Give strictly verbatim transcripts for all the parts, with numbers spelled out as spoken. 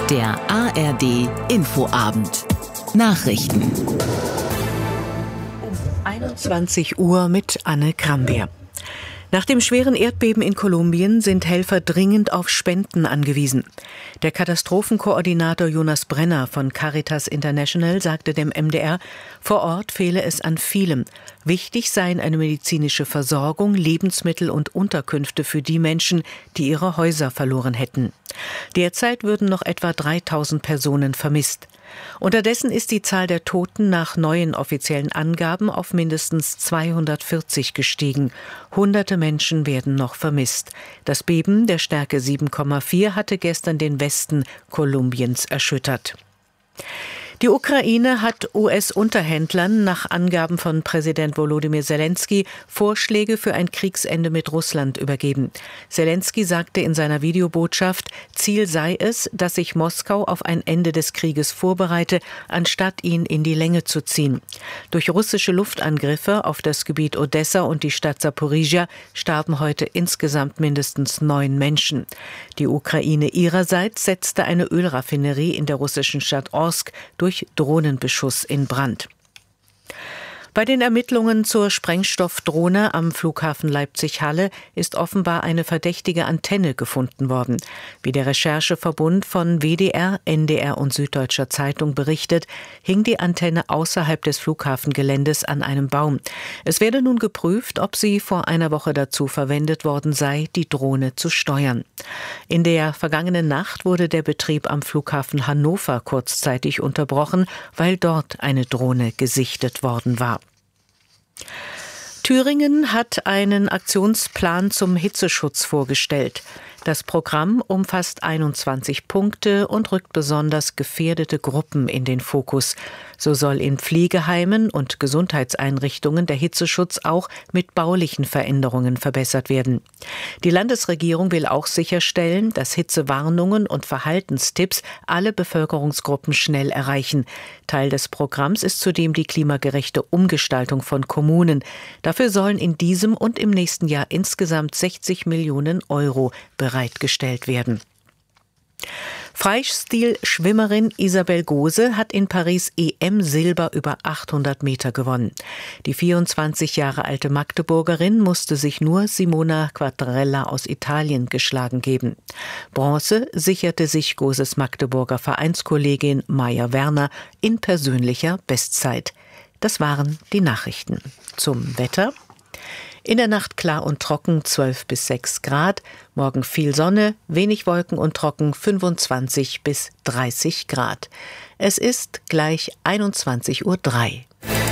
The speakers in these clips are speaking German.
Der A R D Infoabend. Nachrichten. Um einundzwanzig Uhr mit Anne Krambeer. Nach dem schweren Erdbeben in Kolumbien sind Helfer dringend auf Spenden angewiesen. Der Katastrophenkoordinator Jonas Brenner von Caritas International sagte dem M D R, vor Ort fehle es an vielem. Wichtig seien eine medizinische Versorgung, Lebensmittel und Unterkünfte für die Menschen, die ihre Häuser verloren hätten. Derzeit würden noch etwa dreitausend Personen vermisst. Unterdessen ist die Zahl der Toten nach neuen offiziellen Angaben auf mindestens zweihundertvierzig gestiegen. Hunderte Menschen werden noch vermisst. Das Beben der Stärke sieben Komma vier hatte gestern den Westen Kolumbiens erschüttert. Die Ukraine hat U S-Unterhändlern nach Angaben von Präsident Volodymyr Zelensky Vorschläge für ein Kriegsende mit Russland übergeben. Zelensky sagte in seiner Videobotschaft, Ziel sei es, dass sich Moskau auf ein Ende des Krieges vorbereite, anstatt ihn in die Länge zu ziehen. Durch russische Luftangriffe auf das Gebiet Odessa und die Stadt Saporizhia starben heute insgesamt mindestens neun Menschen. Die Ukraine ihrerseits setzte eine Ölraffinerie in der russischen Stadt Orsk durch Drohnenbeschuss in Brand. Bei den Ermittlungen zur Sprengstoffdrohne am Flughafen Leipzig-Halle ist offenbar eine verdächtige Antenne gefunden worden. Wie der Rechercheverbund von W D R, N D R und Süddeutscher Zeitung berichtet, hing die Antenne außerhalb des Flughafengeländes an einem Baum. Es werde nun geprüft, ob sie vor einer Woche dazu verwendet worden sei, die Drohne zu steuern. In der vergangenen Nacht wurde der Betrieb am Flughafen Hannover kurzzeitig unterbrochen, weil dort eine Drohne gesichtet worden war. Thüringen hat einen Aktionsplan zum Hitzeschutz vorgestellt. Das Programm umfasst einundzwanzig Punkte und rückt besonders gefährdete Gruppen in den Fokus. So soll in Pflegeheimen und Gesundheitseinrichtungen der Hitzeschutz auch mit baulichen Veränderungen verbessert werden. Die Landesregierung will auch sicherstellen, dass Hitzewarnungen und Verhaltenstipps alle Bevölkerungsgruppen schnell erreichen. Teil des Programms ist zudem die klimagerechte Umgestaltung von Kommunen. Dafür sollen in diesem und im nächsten Jahr insgesamt sechzig Millionen Euro bereitgestellt werden. Freistil-Schwimmerin Isabel Gose hat in Paris E M-Silber über achthundert Meter gewonnen. Die vierundzwanzig Jahre alte Magdeburgerin musste sich nur Simona Quattarella aus Italien geschlagen geben. Bronze sicherte sich Goses Magdeburger Vereinskollegin Maja Werner in persönlicher Bestzeit. Das waren die Nachrichten. Zum Wetter. In der Nacht klar und trocken, zwölf bis sechs Grad. Morgen viel Sonne, wenig Wolken und trocken, fünfundzwanzig bis dreißig Grad. Es ist gleich einundzwanzig Uhr drei.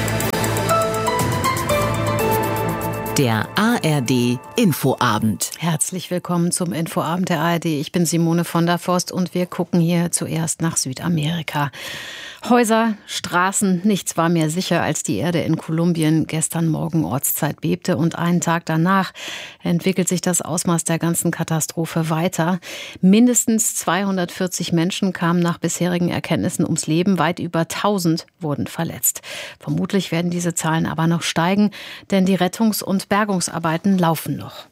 Der A R D Infoabend. Herzlich willkommen zum Infoabend der A R D. Ich bin Simone von der Forst und wir gucken hier zuerst nach Südamerika. Häuser, Straßen, nichts war mehr sicher, als die Erde in Kolumbien gestern Morgen Ortszeit bebte. Und einen Tag danach entwickelt sich das Ausmaß der ganzen Katastrophe weiter. Mindestens zweihundertvierzig Menschen kamen nach bisherigen Erkenntnissen ums Leben. Weit über tausend wurden verletzt. Vermutlich werden diese Zahlen aber noch steigen, denn die Rettungs- und Bergungsarbeiten laufen noch.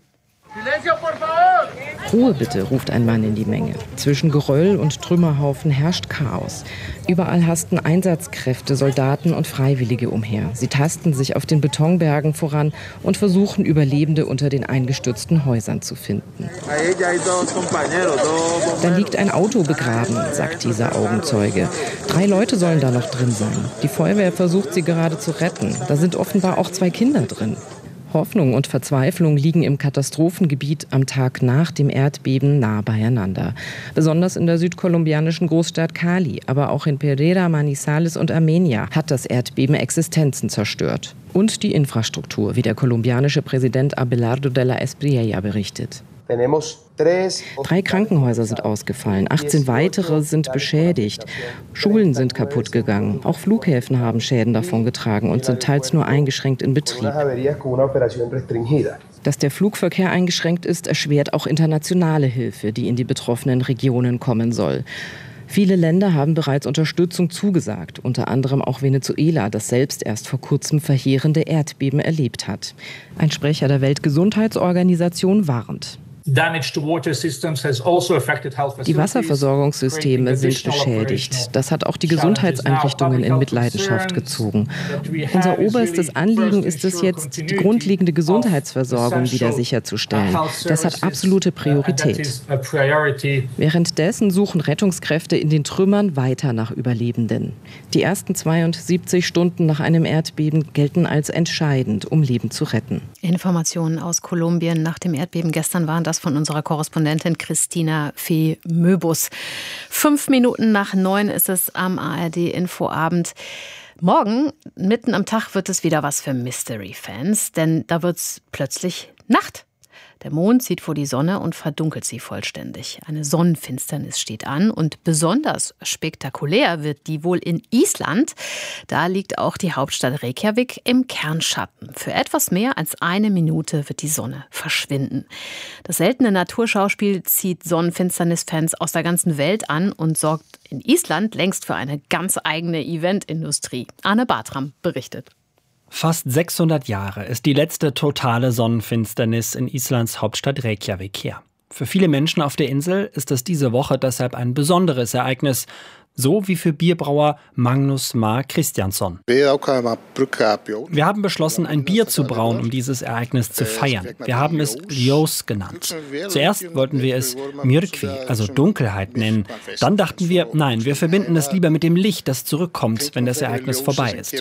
Ruhe bitte, ruft ein Mann in die Menge. Zwischen Geröll und Trümmerhaufen herrscht Chaos. Überall hasten Einsatzkräfte, Soldaten und Freiwillige umher. Sie tasten sich auf den Betonbergen voran und versuchen, Überlebende unter den eingestürzten Häusern zu finden. Da liegt ein Auto begraben, sagt dieser Augenzeuge. Drei Leute sollen da noch drin sein. Die Feuerwehr versucht, sie gerade zu retten. Da sind offenbar auch zwei Kinder drin. Hoffnung und Verzweiflung liegen im Katastrophengebiet am Tag nach dem Erdbeben nah beieinander. Besonders in der südkolumbianischen Großstadt Cali, aber auch in Pereira, Manizales und Armenia hat das Erdbeben Existenzen zerstört. Und die Infrastruktur, wie der kolumbianische Präsident Abelardo de la Espriella berichtet. Drei Krankenhäuser sind ausgefallen, achtzehn weitere sind beschädigt. Schulen sind kaputt gegangen. Auch Flughäfen haben Schäden davongetragen und sind teils nur eingeschränkt in Betrieb. Dass der Flugverkehr eingeschränkt ist, erschwert auch internationale Hilfe, die in die betroffenen Regionen kommen soll. Viele Länder haben bereits Unterstützung zugesagt, unter anderem auch Venezuela, das selbst erst vor kurzem verheerende Erdbeben erlebt hat. Ein Sprecher der Weltgesundheitsorganisation warnt. Die Wasserversorgungssysteme sind beschädigt. Das hat auch die Gesundheitseinrichtungen in Mitleidenschaft gezogen. Unser oberstes Anliegen ist es jetzt, die grundlegende Gesundheitsversorgung wieder sicherzustellen. Das hat absolute Priorität. Währenddessen suchen Rettungskräfte in den Trümmern weiter nach Überlebenden. Die ersten zweiundsiebzig Stunden nach einem Erdbeben gelten als entscheidend, um Leben zu retten. Informationen aus Kolumbien nach dem Erdbeben gestern waren das von unserer Korrespondentin Christina Fee-Möbus. Fünf Minuten nach neun ist es am A R D-Infoabend. Morgen, mitten am Tag, wird es wieder was für Mystery-Fans, denn da wird es plötzlich Nacht. Der Mond zieht vor die Sonne und verdunkelt sie vollständig. Eine Sonnenfinsternis steht an und besonders spektakulär wird die wohl in Island. Da liegt auch die Hauptstadt Reykjavik im Kernschatten. Für etwas mehr als eine Minute wird die Sonne verschwinden. Das seltene Naturschauspiel zieht Sonnenfinsternis-Fans aus der ganzen Welt an und sorgt in Island längst für eine ganz eigene Eventindustrie. Arne Bartram berichtet. Fast sechshundert Jahre ist die letzte totale Sonnenfinsternis in Islands Hauptstadt Reykjavik her. Für viele Menschen auf der Insel ist es diese Woche deshalb ein besonderes Ereignis. So wie für Bierbrauer Magnus Mar Kristjansson. Wir haben beschlossen, ein Bier zu brauen, um dieses Ereignis zu feiern. Wir haben es Ljós genannt. Zuerst wollten wir es Myrkvi, also Dunkelheit, nennen. Dann dachten wir, nein, wir verbinden es lieber mit dem Licht, das zurückkommt, wenn das Ereignis vorbei ist.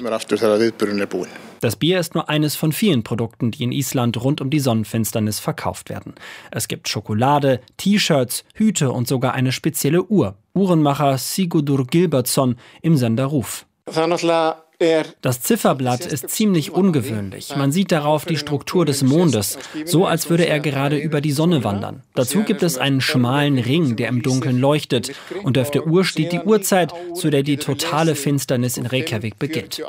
Das Bier ist nur eines von vielen Produkten, die in Island rund um die Sonnenfinsternis verkauft werden. Es gibt Schokolade, T-Shirts, Hüte und sogar eine spezielle Uhr. Uhrenmacher Sigurdur Gilbertsson im Sender Ruf. Das Zifferblatt ist ziemlich ungewöhnlich. Man sieht darauf die Struktur des Mondes, so als würde er gerade über die Sonne wandern. Dazu gibt es einen schmalen Ring, der im Dunkeln leuchtet. Und auf der Uhr steht die Uhrzeit, zu der die totale Finsternis in Reykjavik beginnt.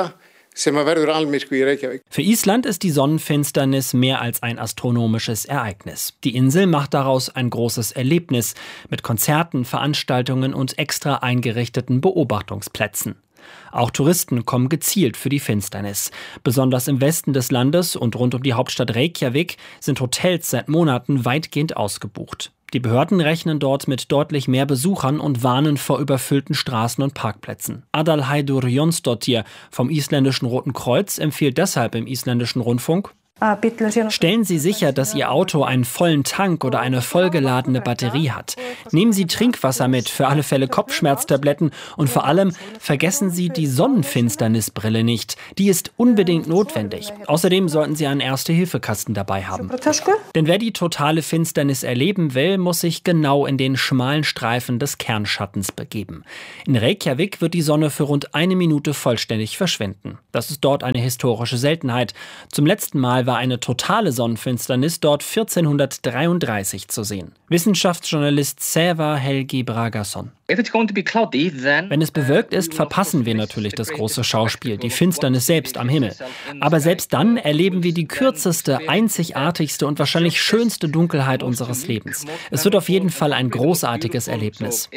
Für Island ist die Sonnenfinsternis mehr als ein astronomisches Ereignis. Die Insel macht daraus ein großes Erlebnis mit Konzerten, Veranstaltungen und extra eingerichteten Beobachtungsplätzen. Auch Touristen kommen gezielt für die Finsternis. Besonders im Westen des Landes und rund um die Hauptstadt Reykjavik sind Hotels seit Monaten weitgehend ausgebucht. Die Behörden rechnen dort mit deutlich mehr Besuchern und warnen vor überfüllten Straßen und Parkplätzen. Adalheidur Jonsdottir vom isländischen Roten Kreuz empfiehlt deshalb im isländischen Rundfunk: Stellen Sie sicher, dass Ihr Auto einen vollen Tank oder eine vollgeladene Batterie hat. Nehmen Sie Trinkwasser mit, für alle Fälle Kopfschmerztabletten und vor allem vergessen Sie die Sonnenfinsternisbrille nicht. Die ist unbedingt notwendig. Außerdem sollten Sie einen Erste-Hilfe-Kasten dabei haben. Denn wer die totale Finsternis erleben will, muss sich genau in den schmalen Streifen des Kernschattens begeben. In Reykjavik wird die Sonne für rund eine Minute vollständig verschwinden. Das ist dort eine historische Seltenheit. Zum letzten Mal war eine totale Sonnenfinsternis dort vierzehnhundertdreiunddreißig zu sehen. Wissenschaftsjournalist Sævar Helgi Bragason. Wenn es bewölkt ist, verpassen wir natürlich das große Schauspiel, die Finsternis selbst am Himmel. Aber selbst dann erleben wir die kürzeste, einzigartigste und wahrscheinlich schönste Dunkelheit unseres Lebens. Es wird auf jeden Fall ein großartiges Erlebnis.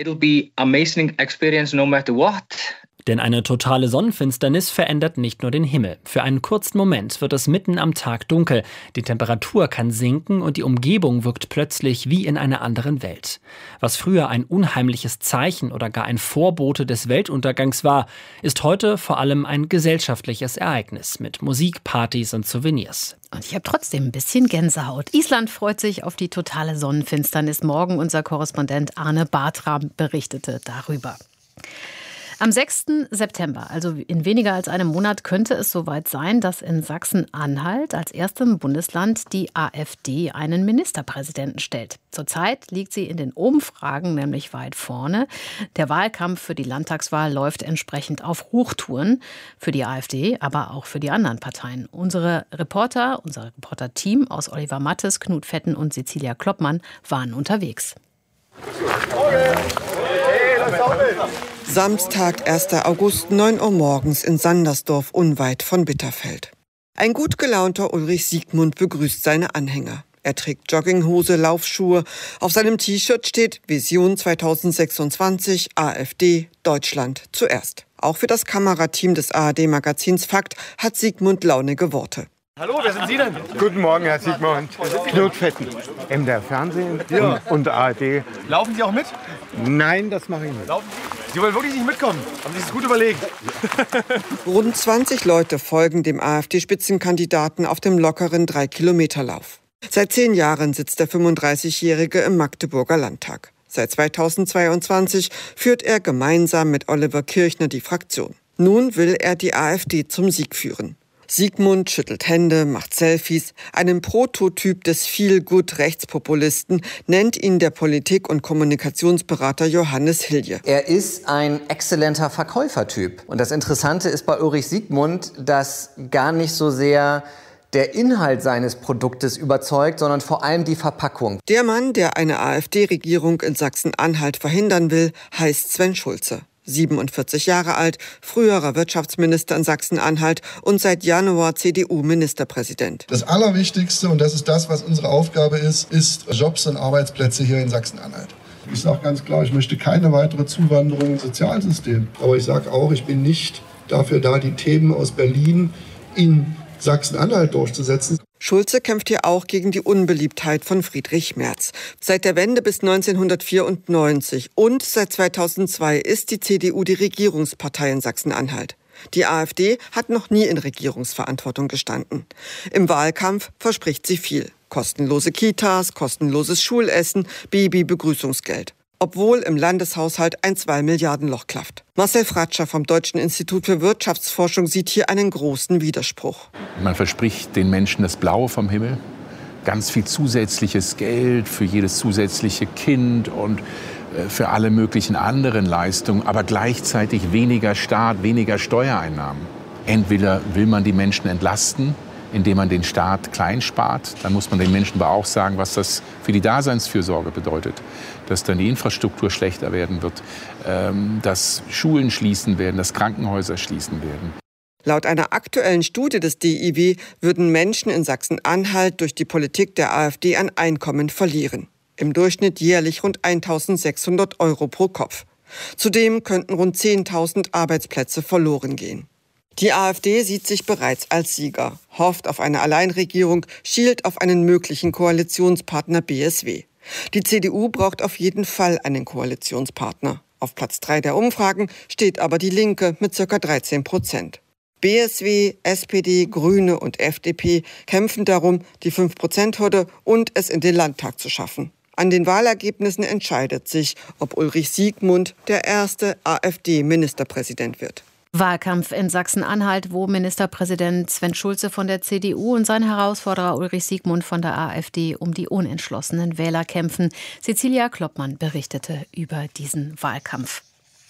Denn eine totale Sonnenfinsternis verändert nicht nur den Himmel. Für einen kurzen Moment wird es mitten am Tag dunkel. Die Temperatur kann sinken und die Umgebung wirkt plötzlich wie in einer anderen Welt. Was früher ein unheimliches Zeichen oder gar ein Vorbote des Weltuntergangs war, ist heute vor allem ein gesellschaftliches Ereignis mit Musik, Partys und Souvenirs. Und ich habe trotzdem ein bisschen Gänsehaut. Island freut sich auf die totale Sonnenfinsternis. Morgen unser Korrespondent Arne Bartram berichtete darüber. Am sechsten September, also in weniger als einem Monat, könnte es soweit sein, dass in Sachsen-Anhalt als erstem Bundesland die AfD einen Ministerpräsidenten stellt. Zurzeit liegt sie in den Umfragen nämlich weit vorne. Der Wahlkampf für die Landtagswahl läuft entsprechend auf Hochtouren. Für die AfD, aber auch für die anderen Parteien. Unsere Reporter, unser Reporter-Team aus Oliver Mattes, Knut Fetten und Cecilia Kloppmann waren unterwegs. Samstag, erster August, neun Uhr morgens in Sandersdorf, unweit von Bitterfeld. Ein gut gelaunter Ulrich Siegmund begrüßt seine Anhänger. Er trägt Jogginghose, Laufschuhe. Auf seinem T-Shirt steht Vision zweitausendsechsundzwanzig, AfD, Deutschland zuerst. Auch für das Kamerateam des A R D-Magazins Fakt hat Siegmund launige Worte. Hallo, wer sind Sie denn? Guten Morgen, Herr Siegmund. Knutfetten. M D R Fernsehen ja. und, und A R D. Laufen Sie auch mit? Nein, das mache ich nicht. Laufen? Sie wollen wirklich nicht mitkommen? Haben Sie sich das gut überlegt? Rund zwanzig Leute folgen dem AfD-Spitzenkandidaten auf dem lockeren drei-Kilometer-Lauf. Seit zehn Jahren sitzt der fünfunddreißigjährige im Magdeburger Landtag. Seit zweitausendzweiundzwanzig führt er gemeinsam mit Oliver Kirchner die Fraktion. Nun will er die AfD zum Sieg führen. Siegmund schüttelt Hände, macht Selfies. Einen Prototyp des Feel-Good-Rechtspopulisten nennt ihn der Politik- und Kommunikationsberater Johannes Hilje. Er ist ein exzellenter Verkäufertyp. Und das Interessante ist bei Ulrich Siegmund, dass gar nicht so sehr der Inhalt seines Produktes überzeugt, sondern vor allem die Verpackung. Der Mann, der eine AfD-Regierung in Sachsen-Anhalt verhindern will, heißt Sven Schulze. siebenundvierzig Jahre alt, früherer Wirtschaftsminister in Sachsen-Anhalt und seit Januar C D U-Ministerpräsident. Das Allerwichtigste, und das ist das, was unsere Aufgabe ist, ist Jobs und Arbeitsplätze hier in Sachsen-Anhalt. Ich sage ganz klar, ich möchte keine weitere Zuwanderung ins Sozialsystem. Aber ich sage auch, ich bin nicht dafür da, die Themen aus Berlin in Sachsen-Anhalt durchzusetzen. Schulze kämpft hier auch gegen die Unbeliebtheit von Friedrich Merz. Seit der Wende bis neunzehnhundertvierundneunzig und seit zweitausendzwei ist die C D U die Regierungspartei in Sachsen-Anhalt. Die AfD hat noch nie in Regierungsverantwortung gestanden. Im Wahlkampf verspricht sie viel. Kostenlose Kitas, kostenloses Schulessen, Baby-Begrüßungsgeld. Obwohl im Landeshaushalt ein zwei Milliarden Loch klafft. Marcel Fratscher vom Deutschen Institut für Wirtschaftsforschung sieht hier einen großen Widerspruch. Man verspricht den Menschen das Blaue vom Himmel, ganz viel zusätzliches Geld für jedes zusätzliche Kind und für alle möglichen anderen Leistungen, aber gleichzeitig weniger Staat, weniger Steuereinnahmen. Entweder will man die Menschen entlasten, indem man den Staat klein spart. Dann muss man den Menschen aber auch sagen, was das für die Daseinsfürsorge bedeutet. Dass dann die Infrastruktur schlechter werden wird, dass Schulen schließen werden, dass Krankenhäuser schließen werden. Laut einer aktuellen Studie des D I W würden Menschen in Sachsen-Anhalt durch die Politik der AfD an Einkommen verlieren. Im Durchschnitt jährlich rund eintausendsechshundert Euro pro Kopf. Zudem könnten rund zehntausend Arbeitsplätze verloren gehen. Die AfD sieht sich bereits als Sieger, hofft auf eine Alleinregierung, schielt auf einen möglichen Koalitionspartner B S W. Die C D U braucht auf jeden Fall einen Koalitionspartner. Auf Platz drei der Umfragen steht aber die Linke mit ca. dreizehn Prozent. B S W, S P D, Grüne und F D P kämpfen darum, die fünf Prozent Hürde und es in den Landtag zu schaffen. An den Wahlergebnissen entscheidet sich, ob Ulrich Siegmund der erste AfD-Ministerpräsident wird. Wahlkampf in Sachsen-Anhalt, wo Ministerpräsident Sven Schulze von der C D U und sein Herausforderer Ulrich Siegmund von der AfD um die unentschlossenen Wähler kämpfen. Cecilia Kloppmann berichtete über diesen Wahlkampf.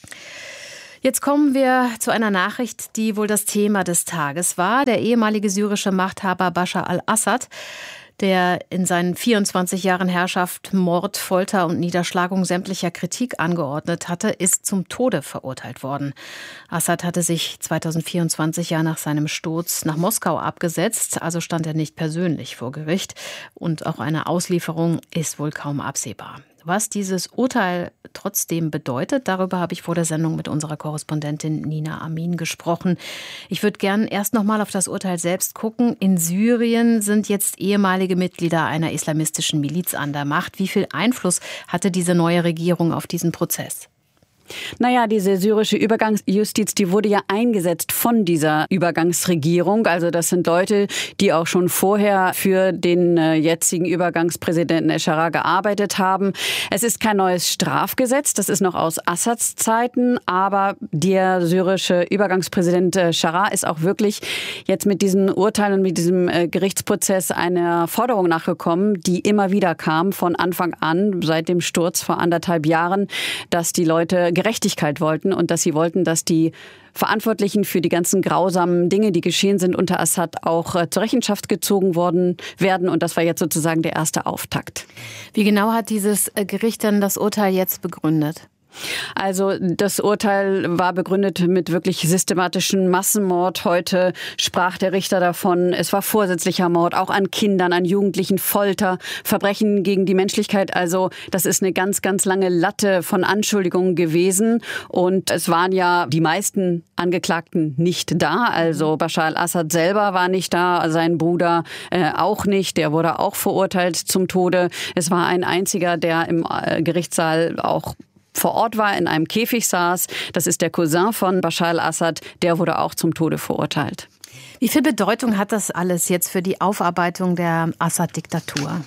Jetzt kommen wir zu einer Nachricht, die wohl das Thema des Tages war. Der ehemalige syrische Machthaber Bashar al-Assad, der in seinen vierundzwanzig Jahren Herrschaft Mord, Folter und Niederschlagung sämtlicher Kritik angeordnet hatte, ist zum Tode verurteilt worden. Assad hatte sich zweitausendvierundzwanzig ja nach seinem Sturz nach Moskau abgesetzt, also stand er nicht persönlich vor Gericht. Und auch eine Auslieferung ist wohl kaum absehbar. Was dieses Urteil trotzdem bedeutet, darüber habe ich vor der Sendung mit unserer Korrespondentin Nina Amin gesprochen. Ich würde gern erst noch mal auf das Urteil selbst gucken. In Syrien sind jetzt ehemalige Mitglieder einer islamistischen Miliz an der Macht. Wie viel Einfluss hatte diese neue Regierung auf diesen Prozess? Naja, diese syrische Übergangsjustiz, die wurde ja eingesetzt von dieser Übergangsregierung. Also das sind Leute, die auch schon vorher für den äh, jetzigen Übergangspräsidenten Eschara gearbeitet haben. Es ist kein neues Strafgesetz, das ist noch aus Assads Zeiten. Aber der syrische Übergangspräsident äh, Eschara ist auch wirklich jetzt mit diesen Urteilen, mit diesem äh, Gerichtsprozess einer Forderung nachgekommen, die immer wieder kam von Anfang an, seit dem Sturz vor anderthalb Jahren, dass die Leute Gerechtigkeit wollten und dass sie wollten, dass die Verantwortlichen für die ganzen grausamen Dinge, die geschehen sind unter Assad, auch äh, zur Rechenschaft gezogen worden werden. Und das war jetzt sozusagen der erste Auftakt. Wie genau hat dieses Gericht denn das Urteil jetzt begründet? Also das Urteil war begründet mit wirklich systematischen Massenmord. Heute sprach der Richter davon, es war vorsätzlicher Mord, auch an Kindern, an Jugendlichen, Folter, Verbrechen gegen die Menschlichkeit. Also das ist eine ganz, ganz lange Latte von Anschuldigungen gewesen. Und es waren ja die meisten Angeklagten nicht da. Also Bashar al-Assad selber war nicht da, sein Bruder äh, auch nicht. Der wurde auch verurteilt zum Tode. Es war ein einziger, der im äh, Gerichtssaal auch vor Ort war, in einem Käfig saß. Das ist der Cousin von Bashar al-Assad. Der wurde auch zum Tode verurteilt. Wie viel Bedeutung hat das alles jetzt für die Aufarbeitung der Assad-Diktatur?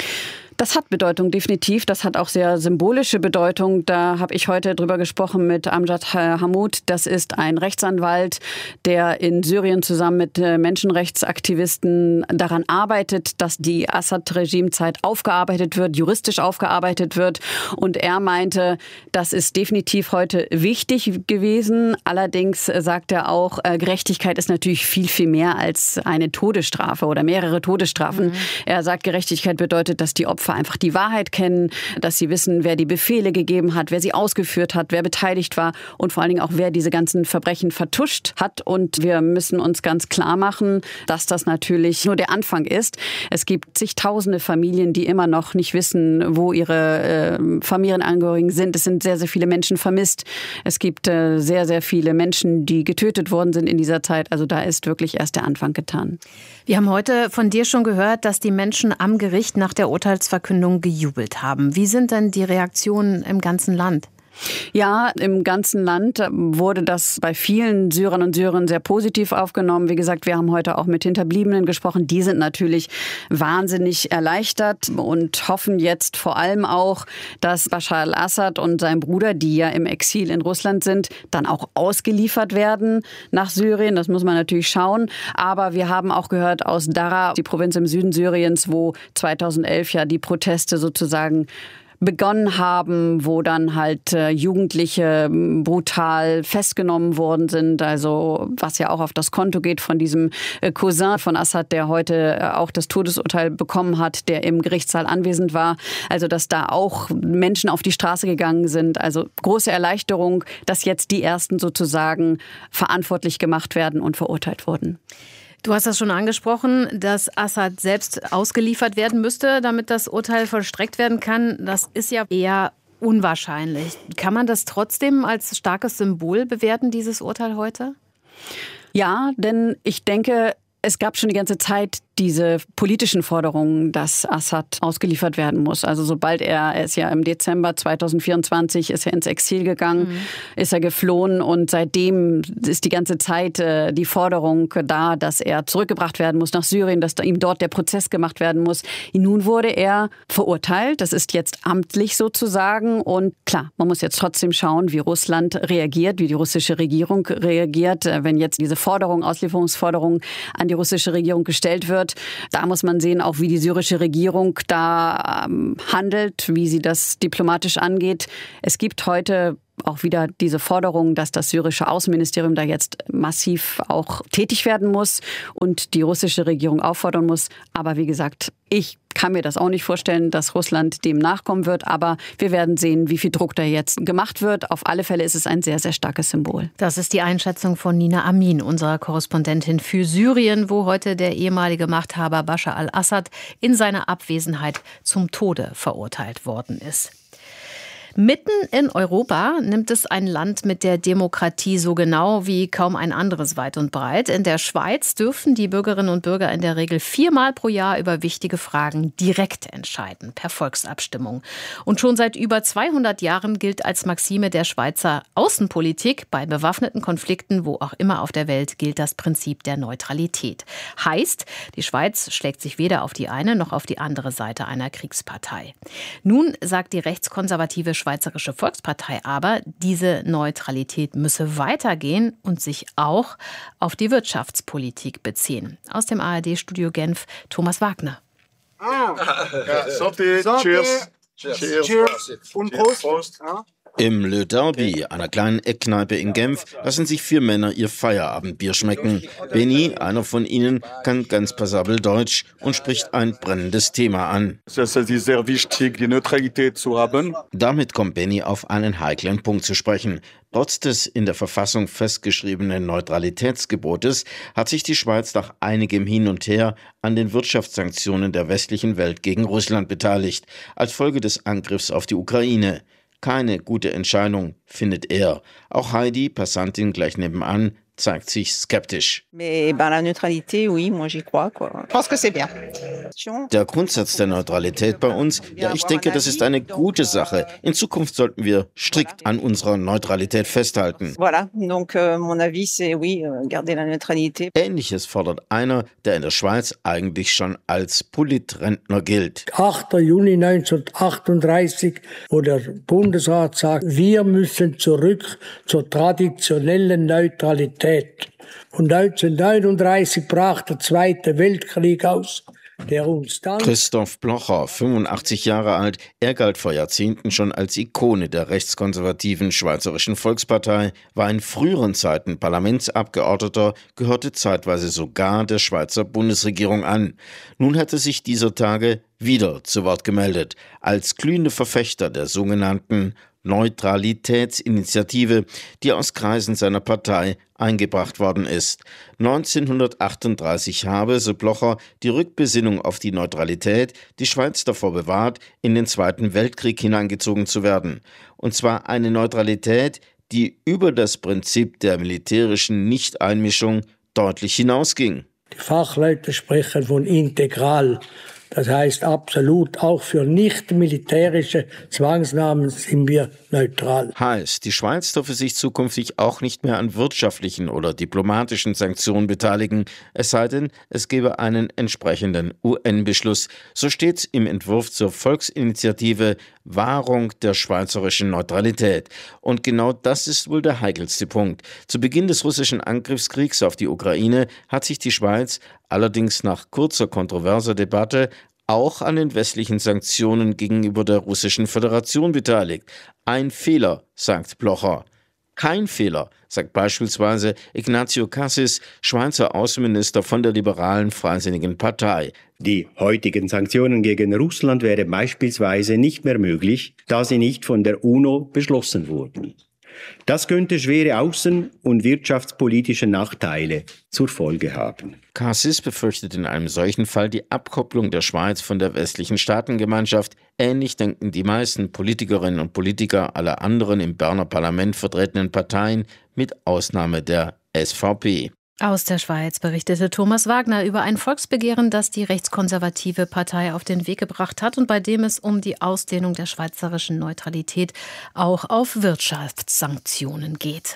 Das hat Bedeutung, definitiv. Das hat auch sehr symbolische Bedeutung. Da habe ich heute drüber gesprochen mit Amjad Hammoud. Das ist ein Rechtsanwalt, der in Syrien zusammen mit Menschenrechtsaktivisten daran arbeitet, dass die Assad-Regimezeit aufgearbeitet wird, juristisch aufgearbeitet wird. Und er meinte, das ist definitiv heute wichtig gewesen. Allerdings sagt er auch, Gerechtigkeit ist natürlich viel, viel mehr als eine Todesstrafe oder mehrere Todesstrafen. Mhm. Er sagt, Gerechtigkeit bedeutet, dass die Opfer einfach die Wahrheit kennen, dass sie wissen, wer die Befehle gegeben hat, wer sie ausgeführt hat, wer beteiligt war und vor allen Dingen auch, wer diese ganzen Verbrechen vertuscht hat. Und wir müssen uns ganz klar machen, dass das natürlich nur der Anfang ist. Es gibt zigtausende Familien, die immer noch nicht wissen, wo ihre äh, Familienangehörigen sind. Es sind sehr, sehr viele Menschen vermisst. Es gibt äh, sehr, sehr viele Menschen, die getötet worden sind in dieser Zeit. Also da ist wirklich erst der Anfang getan. Wir haben heute von dir schon gehört, dass die Menschen am Gericht nach der Urteilsverkündung gejubelt haben. Wie sind denn die Reaktionen im ganzen Land? Ja, im ganzen Land wurde das bei vielen Syrern und Syrern sehr positiv aufgenommen. Wie gesagt, wir haben heute auch mit Hinterbliebenen gesprochen. Die sind natürlich wahnsinnig erleichtert und hoffen jetzt vor allem auch, dass Bashar al-Assad und sein Bruder, die ja im Exil in Russland sind, dann auch ausgeliefert werden nach Syrien. Das muss man natürlich schauen. Aber wir haben auch gehört aus Daraa, die Provinz im Süden Syriens, wo zweitausendelf ja die Proteste sozusagen begonnen haben, wo dann halt äh, Jugendliche brutal festgenommen worden sind. Also was ja auch auf das Konto geht von diesem äh, Cousin von Assad, der heute äh, auch das Todesurteil bekommen hat, der im Gerichtssaal anwesend war. Also dass da auch Menschen auf die Straße gegangen sind. Also große Erleichterung, dass jetzt die Ersten sozusagen verantwortlich gemacht werden und verurteilt wurden. Du hast das schon angesprochen, dass Assad selbst ausgeliefert werden müsste, damit das Urteil vollstreckt werden kann. Das ist ja eher unwahrscheinlich. Kann man das trotzdem als starkes Symbol bewerten, dieses Urteil heute? Ja, denn ich denke, es gab schon die ganze Zeit diese politischen Forderungen, dass Assad ausgeliefert werden muss. Also sobald er, er ist ja im Dezember zweitausendvierundzwanzig, ist er ins Exil gegangen, mhm. ist er geflohen und seitdem ist die ganze Zeit äh, die Forderung da, dass er zurückgebracht werden muss nach Syrien, dass da ihm dort der Prozess gemacht werden muss. Nun wurde er verurteilt, das ist jetzt amtlich sozusagen und klar, man muss jetzt trotzdem schauen, wie Russland reagiert, wie die russische Regierung reagiert, wenn jetzt diese Forderung, Auslieferungsforderung an die russische Regierung gestellt wird. Da muss man sehen, auch wie die syrische Regierung da ähm, handelt, wie sie das diplomatisch angeht. Es gibt heute auch wieder diese Forderung, dass das syrische Außenministerium da jetzt massiv auch tätig werden muss und die russische Regierung auffordern muss. Aber wie gesagt, ich kann mir das auch nicht vorstellen, dass Russland dem nachkommen wird. Aber wir werden sehen, wie viel Druck da jetzt gemacht wird. Auf alle Fälle ist es ein sehr, sehr starkes Symbol. Das ist die Einschätzung von Nina Amin, unserer Korrespondentin für Syrien, wo heute der ehemalige Machthaber Bashar al-Assad in seiner Abwesenheit zum Tode verurteilt worden ist. Mitten in Europa nimmt es ein Land mit der Demokratie so genau wie kaum ein anderes weit und breit. In der Schweiz dürfen die Bürgerinnen und Bürger in der Regel viermal pro Jahr über wichtige Fragen direkt entscheiden, per Volksabstimmung. Und schon seit über zweihundert Jahren gilt als Maxime der Schweizer Außenpolitik, bei bewaffneten Konflikten, wo auch immer auf der Welt, gilt das Prinzip der Neutralität. Heißt, die Schweiz schlägt sich weder auf die eine noch auf die andere Seite einer Kriegspartei. Nun sagt die rechtskonservative Schweizerische Volkspartei aber, diese Neutralität müsse weitergehen und sich auch auf die Wirtschaftspolitik beziehen. Aus dem A R D-Studio Genf, Thomas Wagner. Ah. Ja, Sorte. Sorte. Cheers. Cheers. Cheers. Und Prost. Prost. Ja. Im Le Derby, einer kleinen Eckkneipe in Genf, lassen sich vier Männer ihr Feierabendbier schmecken. Benny, einer von ihnen, kann ganz passabel Deutsch und spricht ein brennendes Thema an. Es ist sehr wichtig, die Neutralität zu haben. Damit kommt Benny auf einen heiklen Punkt zu sprechen. Trotz des in der Verfassung festgeschriebenen Neutralitätsgebotes hat sich die Schweiz nach einigem Hin und Her an den Wirtschaftssanktionen der westlichen Welt gegen Russland beteiligt, als Folge des Angriffs auf die Ukraine. Keine gute Entscheidung, findet er. Auch Heidi, Passantin gleich nebenan, zeigt sich skeptisch. Der Grundsatz der Neutralität bei uns, ja, ich denke, das ist eine gute Sache. In Zukunft sollten wir strikt an unserer Neutralität festhalten. Ähnliches fordert einer, der in der Schweiz eigentlich schon als Politrentner gilt. achter Juni neunzehnhundertachtunddreißig, wo der Bundesrat sagt, wir müssen zurück zur traditionellen Neutralität. Und neunzehnhundertneununddreißig brach der Zweite Weltkrieg aus, der uns dann... Christoph Blocher, fünfundachtzig Jahre alt, er galt vor Jahrzehnten schon als Ikone der rechtskonservativen Schweizerischen Volkspartei, war in früheren Zeiten Parlamentsabgeordneter, gehörte zeitweise sogar der Schweizer Bundesregierung an. Nun hatte sich dieser Tage wieder zu Wort gemeldet, als glühende Verfechter der sogenannten Neutralitätsinitiative, die aus Kreisen seiner Partei eingebracht worden ist. neunzehnhundertachtunddreißig habe, so Blocher, die Rückbesinnung auf die Neutralität die Schweiz davor bewahrt, in den Zweiten Weltkrieg hineingezogen zu werden. Und zwar eine Neutralität, die über das Prinzip der militärischen Nichteinmischung deutlich hinausging. Die Fachleute sprechen von integral. Das heißt absolut, auch für nicht-militärische Zwangsnahmen sind wir neutral. Heißt, die Schweiz dürfe sich zukünftig auch nicht mehr an wirtschaftlichen oder diplomatischen Sanktionen beteiligen, es sei denn, es gebe einen entsprechenden U N-Beschluss. So steht's im Entwurf zur Volksinitiative Wahrung der schweizerischen Neutralität. Und genau das ist wohl der heikelste Punkt. Zu Beginn des russischen Angriffskriegs auf die Ukraine hat sich die Schweiz allerdings nach kurzer kontroverser Debatte auch an den westlichen Sanktionen gegenüber der Russischen Föderation beteiligt. Ein Fehler, sagt Blocher. Kein Fehler, sagt beispielsweise Ignacio Cassis, Schweizer Außenminister von der liberalen Freisinnigen Partei. Die heutigen Sanktionen gegen Russland wären beispielsweise nicht mehr möglich, da sie nicht von der UNO beschlossen wurden. Das könnte schwere außen- und wirtschaftspolitische Nachteile zur Folge haben. Cassis befürchtet in einem solchen Fall die Abkopplung der Schweiz von der westlichen Staatengemeinschaft. Ähnlich denken die meisten Politikerinnen und Politiker aller anderen im Berner Parlament vertretenen Parteien, mit Ausnahme der S V P. Aus der Schweiz berichtete Thomas Wagner über ein Volksbegehren, das die rechtskonservative Partei auf den Weg gebracht hat und bei dem es um die Ausdehnung der schweizerischen Neutralität auch auf Wirtschaftssanktionen geht.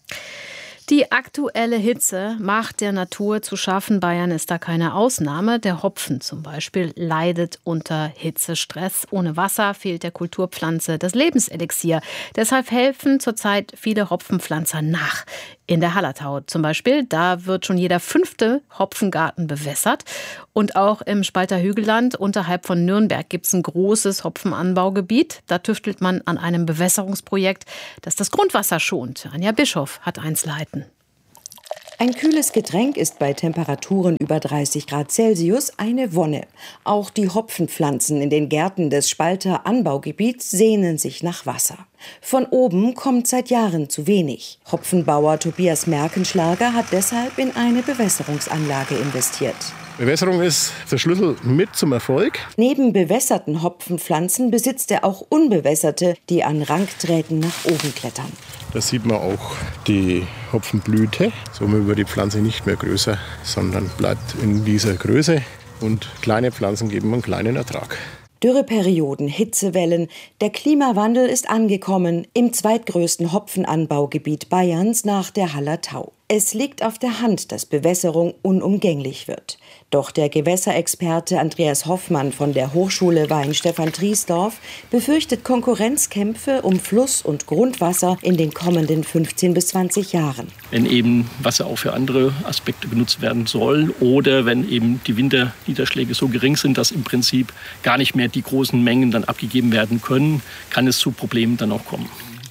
Die aktuelle Hitze macht der Natur zu schaffen. Bayern ist da keine Ausnahme. Der Hopfen zum Beispiel leidet unter Hitzestress. Ohne Wasser fehlt der Kulturpflanze das Lebenselixier. Deshalb helfen zurzeit viele Hopfenpflanzer nach. In der Hallertau zum Beispiel, da wird schon jeder fünfte Hopfengarten bewässert. Und auch im Spalter Hügelland unterhalb von Nürnberg gibt es ein großes Hopfenanbaugebiet. Da tüftelt man an einem Bewässerungsprojekt, das das Grundwasser schont. Anja Bischof hat eins leiten. Ein kühles Getränk ist bei Temperaturen über dreißig Grad Celsius eine Wonne. Auch die Hopfenpflanzen in den Gärten des Spalter Anbaugebiets sehnen sich nach Wasser. Von oben kommt seit Jahren zu wenig. Hopfenbauer Tobias Merkenschlager hat deshalb in eine Bewässerungsanlage investiert. Bewässerung ist der Schlüssel mit zum Erfolg. Neben bewässerten Hopfenpflanzen besitzt er auch unbewässerte, die an Rankdrähten nach oben klettern. Da sieht man auch die Hopfenblüte. Somit wird die Pflanze nicht mehr größer, sondern bleibt in dieser Größe. Und kleine Pflanzen geben einen kleinen Ertrag. Dürreperioden, Hitzewellen, der Klimawandel ist angekommen im zweitgrößten Hopfenanbaugebiet Bayerns nach der Hallertau. Es liegt auf der Hand, dass Bewässerung unumgänglich wird. Doch der Gewässerexperte Andreas Hoffmann von der Hochschule Weinstefan-Triesdorf befürchtet Konkurrenzkämpfe um Fluss- und Grundwasser in den kommenden fünfzehn bis zwanzig Jahren. Wenn eben Wasser auch für andere Aspekte genutzt werden soll oder wenn eben die Winterniederschläge so gering sind, dass im Prinzip gar nicht mehr die großen Mengen dann abgegeben werden können, kann es zu Problemen dann auch kommen.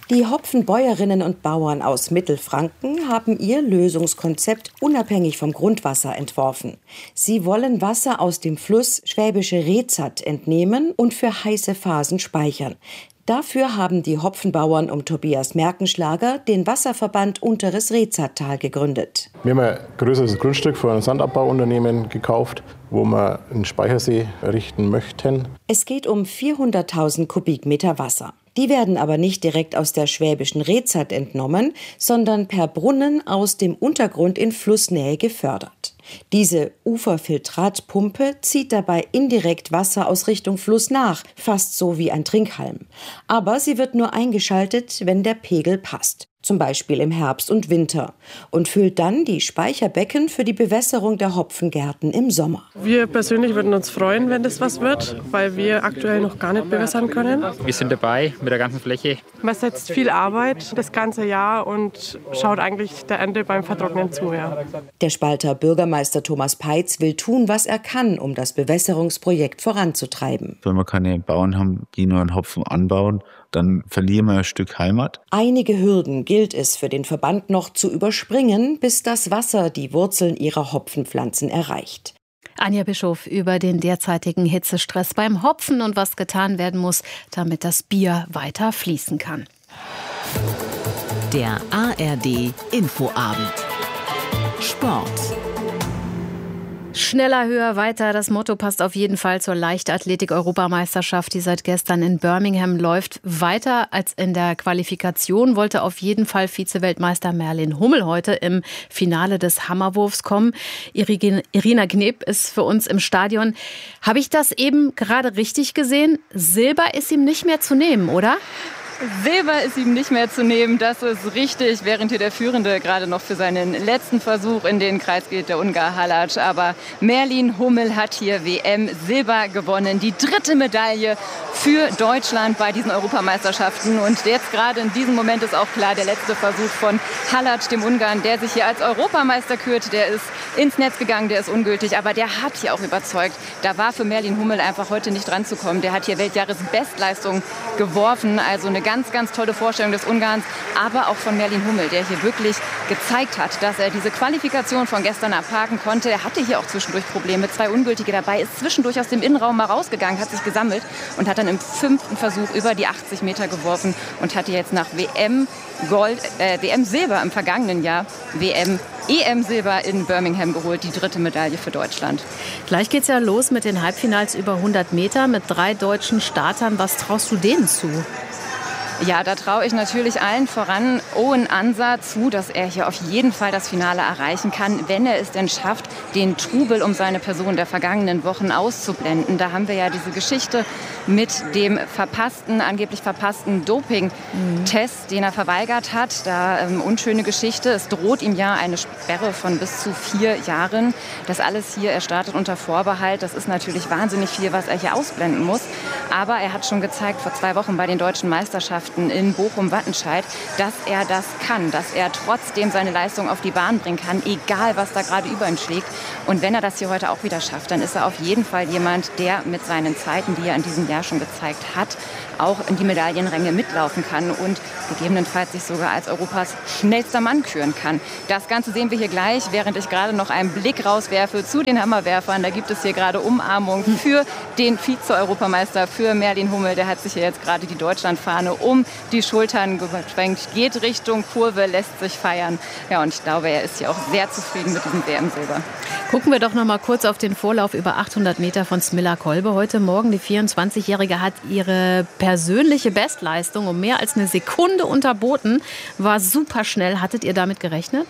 Die Hopfenbäuerinnen und Bauern aus Mittelfranken haben ihr Lösungskonzept unabhängig vom Grundwasser entworfen. Sie wollen Wasser aus dem Fluss Schwäbische Rezat entnehmen und für heiße Phasen speichern. Dafür haben die Hopfenbauern um Tobias Merkenschlager den Wasserverband Unteres Rezattal gegründet. Wir haben ein größeres Grundstück von einem Sandabbauunternehmen gekauft, wo wir einen Speichersee errichten möchten. Es geht um vierhunderttausend Kubikmeter Wasser. Die werden aber nicht direkt aus der Schwäbischen Rezat entnommen, sondern per Brunnen aus dem Untergrund in Flussnähe gefördert. Diese Uferfiltratpumpe zieht dabei indirekt Wasser aus Richtung Fluss nach, fast so wie ein Trinkhalm. Aber sie wird nur eingeschaltet, wenn der Pegel passt. Zum Beispiel im Herbst und Winter, und füllt dann die Speicherbecken für die Bewässerung der Hopfengärten im Sommer. Wir persönlich würden uns freuen, wenn das was wird, weil wir aktuell noch gar nicht bewässern können. Wir sind dabei mit der ganzen Fläche. Man setzt viel Arbeit das ganze Jahr und schaut eigentlich der Ernte beim Vertrocknen zu. Ja. Der Spalter Bürgermeister Thomas Peitz will tun, was er kann, um das Bewässerungsprojekt voranzutreiben. Wenn wir keine Bauern haben, die nur einen Hopfen anbauen, dann verlieren wir ein Stück Heimat. Einige Hürden gilt es für den Verband noch zu überspringen, bis das Wasser die Wurzeln ihrer Hopfenpflanzen erreicht. Anja Bischof über den derzeitigen Hitzestress beim Hopfen und was getan werden muss, damit das Bier weiter fließen kann. Der A R D Infoabend. Sport. Schneller, höher, weiter. Das Motto passt auf jeden Fall zur Leichtathletik-Europameisterschaft, die seit gestern in Birmingham läuft. Weiter als in der Qualifikation wollte auf jeden Fall Vize-Weltmeister Merlin Hummel heute im Finale des Hammerwurfs kommen. Irina Knep ist für uns im Stadion. Habe ich das eben gerade richtig gesehen? Silber ist ihm nicht mehr zu nehmen, oder? Silber ist ihm nicht mehr zu nehmen, das ist richtig, während hier der Führende gerade noch für seinen letzten Versuch in den Kreis geht, der Ungar Halac. Aber Merlin Hummel hat hier W M Silber gewonnen, die dritte Medaille für Deutschland bei diesen Europameisterschaften. Und jetzt gerade in diesem Moment ist auch klar, der letzte Versuch von Halac, dem Ungarn, der sich hier als Europameister kürt, der ist ins Netz gegangen, der ist ungültig, aber der hat hier auch überzeugt. Da war für Merlin Hummel einfach heute nicht dran zu kommen. Der hat hier Weltjahresbestleistung geworfen, also eine ganz, ganz tolle Vorstellung des Ungarns, aber auch von Merlin Hummel, der hier wirklich gezeigt hat, dass er diese Qualifikation von gestern abhaken konnte. Er hatte hier auch zwischendurch Probleme, zwei Ungültige dabei, ist zwischendurch aus dem Innenraum mal rausgegangen, hat sich gesammelt und hat dann im fünften Versuch über die achtzig Meter geworfen und hatte jetzt nach W M Gold, äh, W M Silber im vergangenen Jahr, W M E M Silber in Birmingham geholt, die dritte Medaille für Deutschland. Gleich geht's ja los mit den Halbfinals über hundert Meter mit drei deutschen Startern. Was traust du denen zu? Ja, da traue ich natürlich allen voran Owen Ansa zu, dass er hier auf jeden Fall das Finale erreichen kann, wenn er es denn schafft, den Trubel um seine Person der vergangenen Wochen auszublenden. Da haben wir ja diese Geschichte mit dem verpassten, angeblich verpassten Doping-Test, den er verweigert hat. Da ähm, unschöne Geschichte. Es droht ihm ja eine Sperre von bis zu vier Jahren. Das alles hier, er startet unter Vorbehalt. Das ist natürlich wahnsinnig viel, was er hier ausblenden muss. Aber er hat schon gezeigt vor zwei Wochen bei den deutschen Meisterschaften in Bochum-Wattenscheid, dass er das kann, dass er trotzdem seine Leistung auf die Bahn bringen kann, egal was da gerade über ihm schlägt. Und wenn er das hier heute auch wieder schafft, dann ist er auf jeden Fall jemand, der mit seinen Zeiten, die er in diesem Jahr schon gezeigt hat, auch in die Medaillenränge mitlaufen kann und gegebenenfalls sich sogar als Europas schnellster Mann küren kann. Das Ganze sehen wir hier gleich, während ich gerade noch einen Blick rauswerfe zu den Hammerwerfern. Da gibt es hier gerade Umarmung für den Vize-Europameister, für Merlin Hummel. Der hat sich hier jetzt gerade die Deutschlandfahne um die Schultern geschwenkt, geht Richtung Kurve, lässt sich feiern. Ja, und ich glaube, er ist hier auch sehr zufrieden mit diesem W M-Silber. Gucken wir doch noch mal kurz auf den Vorlauf über achthundert Meter von Smilla Kolbe heute Morgen. Die vierundzwanzigjährige hat ihre persönliche Bestleistung um mehr als eine Sekunde unterboten. War super schnell. Hattet ihr damit gerechnet?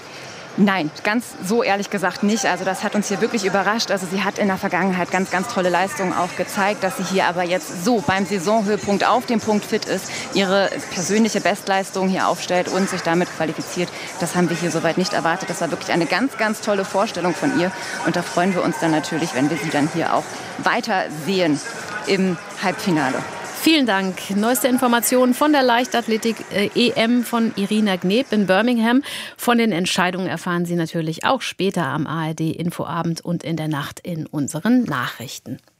Nein, ganz so ehrlich gesagt nicht. Also das hat uns hier wirklich überrascht. Also sie hat in der Vergangenheit ganz, ganz tolle Leistungen auch gezeigt, dass sie hier aber jetzt so beim Saisonhöhepunkt auf dem Punkt fit ist, ihre persönliche Bestleistung hier aufstellt und sich damit qualifiziert. Das haben wir hier soweit nicht erwartet. Das war wirklich eine ganz, ganz tolle Vorstellung von ihr. Und da freuen wir uns dann natürlich, wenn wir sie dann hier auch weiter sehen im Halbfinale. Vielen Dank. Neueste Informationen von der Leichtathletik-E M von Irina Knep in Birmingham. Von den Entscheidungen erfahren Sie natürlich auch später am A R D Infoabend und in der Nacht in unseren Nachrichten.